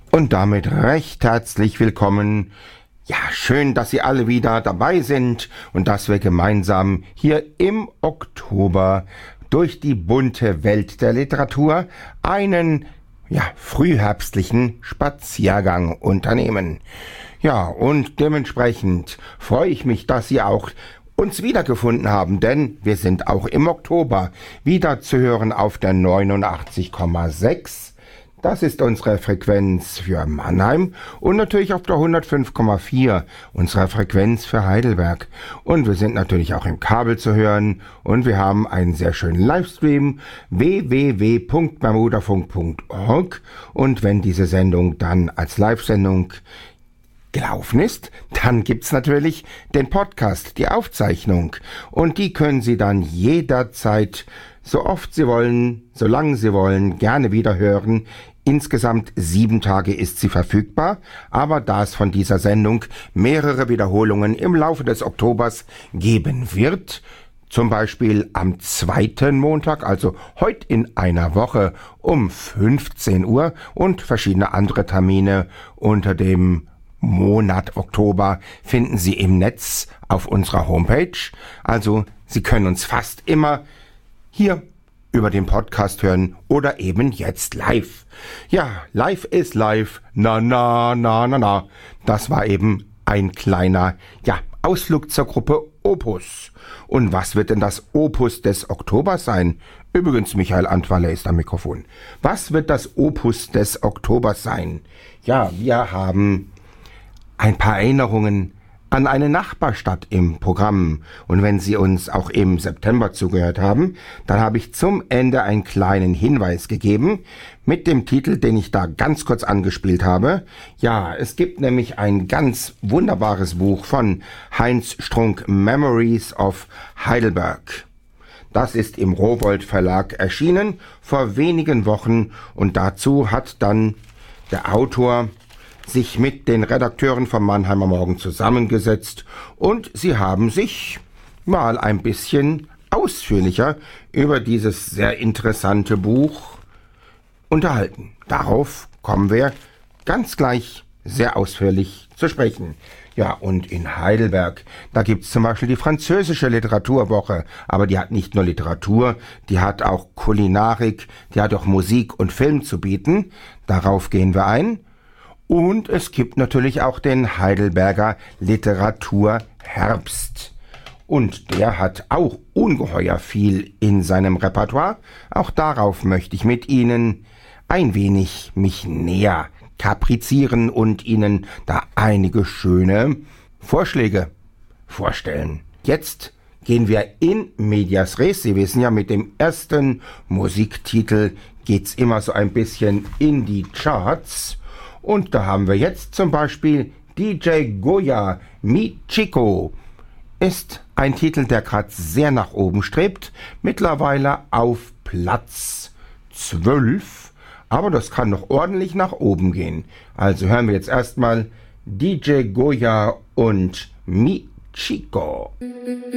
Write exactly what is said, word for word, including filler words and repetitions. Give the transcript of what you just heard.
Und damit recht herzlich willkommen. Ja, schön, dass Sie alle wieder dabei sind und dass wir gemeinsam hier im Oktober durch die bunte Welt der Literatur einen, ja, frühherbstlichen Spaziergang unternehmen. Ja, und dementsprechend freue ich mich, dass Sie auch uns wiedergefunden haben, denn wir sind auch im Oktober wieder zu hören auf der neunundachtzig Komma sechs. Das ist unsere Frequenz für Mannheim und natürlich auf der hundertfünf Komma vier, unsere Frequenz für Heidelberg. Und wir sind natürlich auch im Kabel zu hören und wir haben einen sehr schönen Livestream w w w punkt bermudafunk punkt org, und wenn diese Sendung dann als Live-Sendung gelaufen ist, dann gibt's natürlich den Podcast, die Aufzeichnung, und die können Sie dann jederzeit, so oft Sie wollen, solange Sie wollen, gerne wieder hören. Insgesamt sieben Tage ist sie verfügbar, aber da es von dieser Sendung mehrere Wiederholungen im Laufe des Oktobers geben wird, zum Beispiel am zweiten Montag, also heute in einer Woche um fünfzehn Uhr, und verschiedene andere Termine unter dem Monat Oktober finden Sie im Netz auf unserer Homepage. Also Sie können uns fast immer hier über den Podcast hören oder eben jetzt live. Ja, live ist live. Na, na, na, na, na. Das war eben ein kleiner, ja, Ausflug zur Gruppe Opus. Und was wird denn das Opus des Oktobers sein? Übrigens, Michael Antwaler ist am Mikrofon. Was wird das Opus des Oktobers sein? Ja, wir haben ein paar Erinnerungen an eine Nachbarstadt im Programm. Und wenn Sie uns auch im September zugehört haben, dann habe ich zum Ende einen kleinen Hinweis gegeben mit dem Titel, den ich da ganz kurz angespielt habe. Ja, es gibt nämlich ein ganz wunderbares Buch von Heinz Strunk, Memories of Heidelberg. Das ist im Rowohlt Verlag erschienen vor wenigen Wochen, und dazu hat dann der Autor sich mit den Redakteuren vom Mannheimer Morgen zusammengesetzt, und sie haben sich mal ein bisschen ausführlicher über dieses sehr interessante Buch unterhalten. Darauf kommen wir ganz gleich sehr ausführlich zu sprechen. Ja, und in Heidelberg, da gibt's zum Beispiel die französische Literaturwoche, aber die hat nicht nur Literatur, die hat auch Kulinarik, die hat auch Musik und Film zu bieten. Darauf gehen wir ein. Und es gibt natürlich auch den Heidelberger Literaturherbst. Und der hat auch ungeheuer viel in seinem Repertoire. Auch darauf möchte ich mit Ihnen ein wenig mich näher kaprizieren und Ihnen da einige schöne Vorschläge vorstellen. Jetzt gehen wir in medias res. Sie wissen ja, mit dem ersten Musiktitel geht's immer so ein bisschen in die Charts. Und da haben wir jetzt zum Beispiel D J Goya, Mi Chico. Ist ein Titel, der gerade sehr nach oben strebt, mittlerweile auf Platz zwölf, aber das kann noch ordentlich nach oben gehen. Also hören wir jetzt erstmal D J Goya und Mi Chico.